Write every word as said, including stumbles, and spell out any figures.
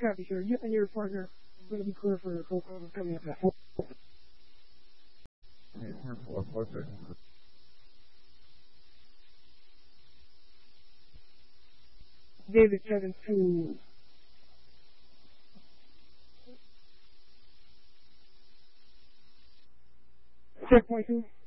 Copy, sir. You and your partner are going to be clear for coming up next. David seven two. Check point two.